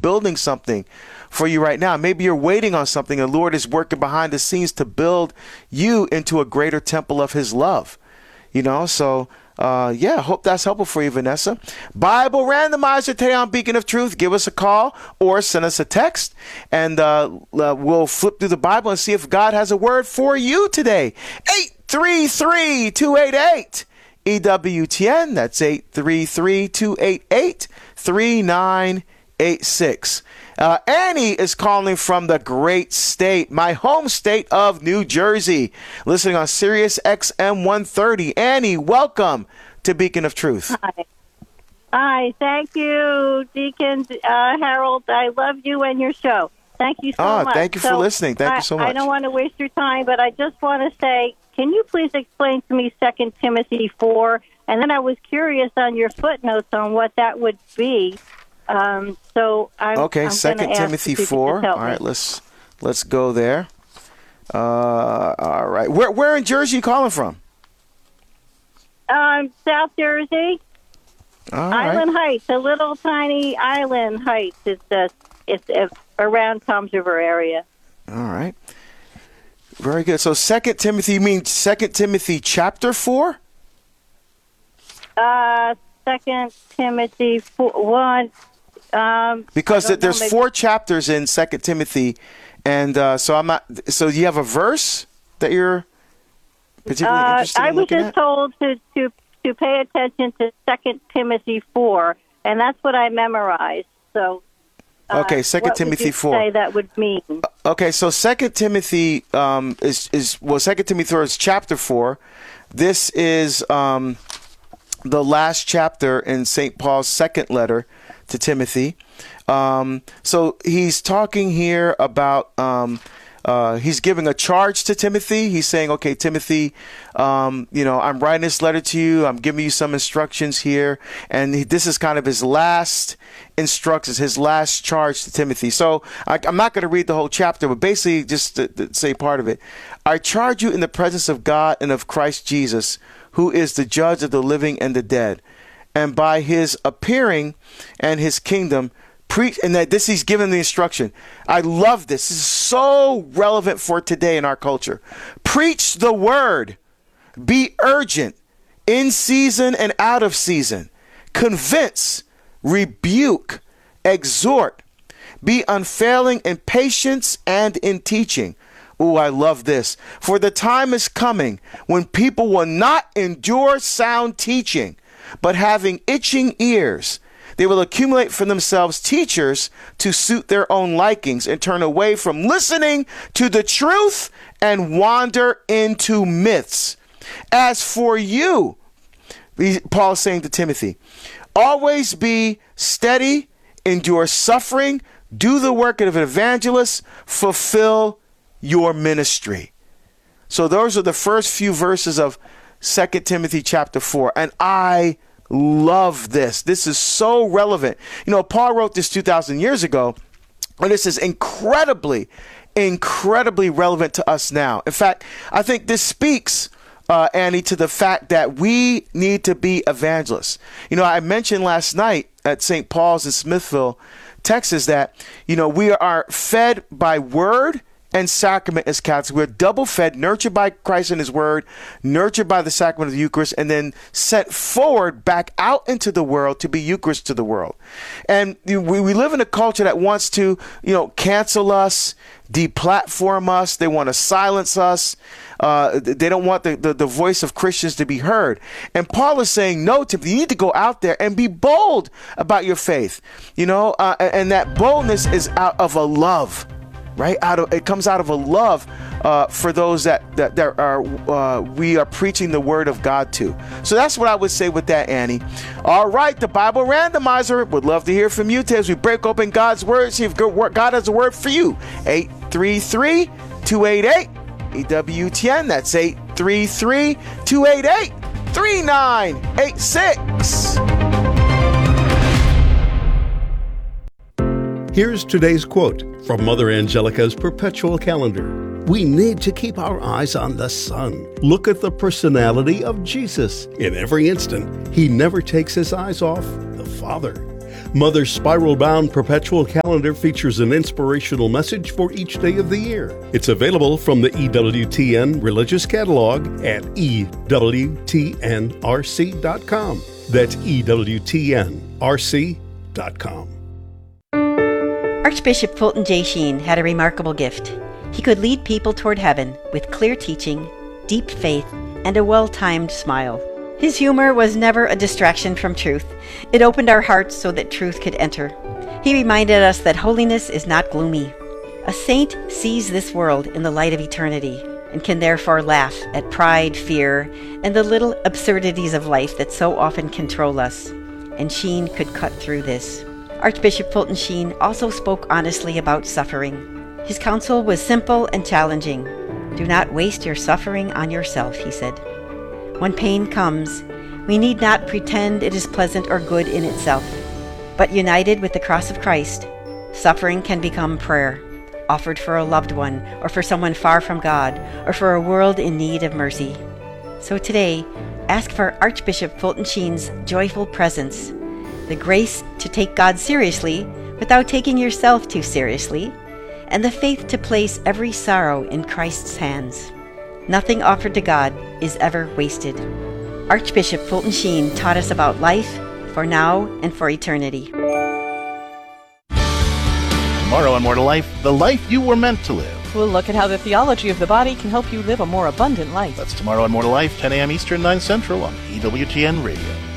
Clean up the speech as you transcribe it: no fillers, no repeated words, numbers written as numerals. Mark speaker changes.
Speaker 1: building something for you right now. Maybe you're waiting on something. The Lord is working behind the scenes to build you into a greater temple of his love. So hope that's helpful for you, Vanessa. Bible Randomizer today on Beacon of Truth. Give us a call or send us a text, and we'll flip through the Bible and see if God has a word for you today. 833-288 EWTN. That's 833-288-3986. Annie is calling from the great state, my home state of New Jersey, listening on Sirius XM 130. Annie, welcome to Beacon of Truth.
Speaker 2: Hi. Thank you, Deacon Harold. I love you and your show. Thank you so much.
Speaker 1: Thank you for listening. Thank you so much.
Speaker 2: I don't want to waste your time, but I just want to say, can you please explain to me 2 Timothy 4? And then I was curious on your footnotes on what that would be. So I'm
Speaker 1: 2 Timothy 4. All right, let's go there. All right. Where in Jersey are you calling from?
Speaker 2: South Jersey. Island Heights, a little tiny Island Heights. It's around Toms River area.
Speaker 1: All right. Very good. So 2 Timothy, you mean 2 Timothy chapter 4?
Speaker 2: 2 Timothy 1.
Speaker 1: Because there's 4 chapters in 2 Timothy, and so I'm not. So you have a verse that you're particularly interested in looking at?
Speaker 2: I was just told to pay attention to 2 Timothy 4, and that's what I memorized. So.
Speaker 1: 2 Timothy 4.
Speaker 2: Say that would mean.
Speaker 1: Okay, so 2 Timothy is 2 Timothy 4 is chapter 4. This is the last chapter in St. Paul's second letter to Timothy. So he's talking here about he's giving a charge to Timothy. He's saying, okay, Timothy, I'm writing this letter to you. I'm giving you some instructions here. And this is kind of his last instructions, his last charge to Timothy. So I'm not going to read the whole chapter, but basically just to say part of it. I charge you in the presence of God and of Christ Jesus, who is the judge of the living and the dead. And by his appearing and his kingdom, preach, and that this he's given the instruction. I love this. This is so relevant for today in our culture. Preach the word. Be urgent, in season and out of season. Convince, rebuke, exhort. Be unfailing in patience and in teaching. Ooh, I love this. For the time is coming when people will not endure sound teaching, but having itching ears, they will accumulate for themselves teachers to suit their own likings and turn away from listening to the truth and wander into myths. As for you, Paul is saying to Timothy, always be steady, endure suffering, do the work of an evangelist, fulfill your ministry. So those are the first few verses of 2 Timothy chapter 4. And I love this. This is so relevant. Paul wrote this 2,000 years ago, and this is incredibly relevant to us now. In fact, I think this speaks, Annie, to the fact that we need to be evangelists. I mentioned last night at St. Paul's in Smithville, Texas, that, we are fed by word and sacrament as Catholics. We're double fed, nurtured by Christ and his word, nurtured by the sacrament of the Eucharist, and then sent forward back out into the world to be Eucharist to the world. And we live in a culture that wants to, cancel us, deplatform us. They want to silence us. They don't want the voice of Christians to be heard. And Paul is saying, no, Timothy, you need to go out there and be bold about your faith, and that boldness is out of a love. Right? It comes out of a love for those that we are preaching the word of God to. So that's what I would say with that, Annie. All right, the Bible Randomizer would love to hear from you today as we break open God's word, see if God has a word for you. 833-288 EWTN. That's 833-288-3986.
Speaker 3: Here's today's quote from Mother Angelica's Perpetual Calendar. We need to keep our eyes on the Son. Look at the personality of Jesus. In every instant, he never takes his eyes off the Father. Mother's spiral-bound perpetual calendar features an inspirational message for each day of the year. It's available from the EWTN Religious Catalog at EWTNRC.com. That's EWTNRC.com.
Speaker 4: Archbishop Fulton J. Sheen had a remarkable gift. He could lead people toward heaven with clear teaching, deep faith, and a well-timed smile. His humor was never a distraction from truth. It opened our hearts so that truth could enter. He reminded us that holiness is not gloomy. A saint sees this world in the light of eternity and can therefore laugh at pride, fear, and the little absurdities of life that so often control us. And Sheen could cut through this. Archbishop Fulton Sheen also spoke honestly about suffering. His counsel was simple and challenging. Do not waste your suffering on yourself, he said. When pain comes, we need not pretend it is pleasant or good in itself. But united with the cross of Christ, suffering can become prayer, offered for a loved one, or for someone far from God, or for a world in need of mercy. So today, ask for Archbishop Fulton Sheen's joyful presence, the grace to take God seriously without taking yourself too seriously, and the faith to place every sorrow in Christ's hands. Nothing offered to God is ever wasted. Archbishop Fulton Sheen taught us about life for now and for eternity.
Speaker 5: Tomorrow on More to Life, the life you were meant to live.
Speaker 6: We'll look at how the theology of the body can help you live a more abundant life.
Speaker 5: That's tomorrow on More to Life, 10 a.m. Eastern, 9 Central on EWTN Radio.